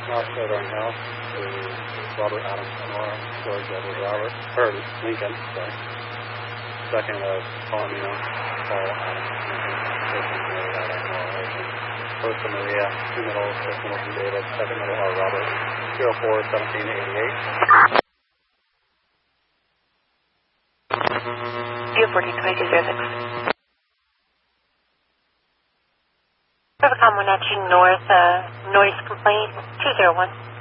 North Southern Hill to Robert Adams Sonora, George Edward Robert, or Lincoln, sorry. Second of Palomino, Paul Adams Lincoln, first of Mary Adams Lincoln. First of Maria, two middle, first middle from David, second middle R. Robert, 04-1788. 142206. Rubicon Wenatchee North, noise complaint 201.